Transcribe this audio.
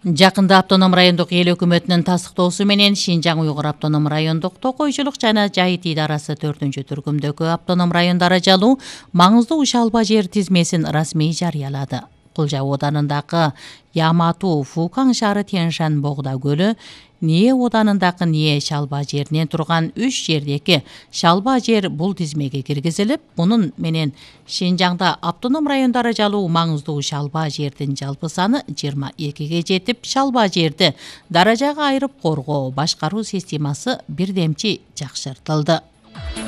Жакында автоном райондук эл өкмөтүнүн тастыктоосу менен Шинжаң Уйгур автоном райондук токойчулук жана жайыт идарасы 4-түркүмдөгү автоном район даражалуу маңыздуу шалба жер тизмесин расмий жарыялады. Кулжа оданындагы Ямату Фукан шаары Тяньшан Богда көлү, Ние оданындагы Ние шалба жеринен турган 3 жердеги шалба жер бул тизмеге киргизилип, мунун менен Шинжаңда автоном район даражалуу маңыздуу шалба жердин жалпы саны 22ге жетип, шалба жерди даражага айырып коргоо, башкаруу системасы бирдемчи жакшыртылды.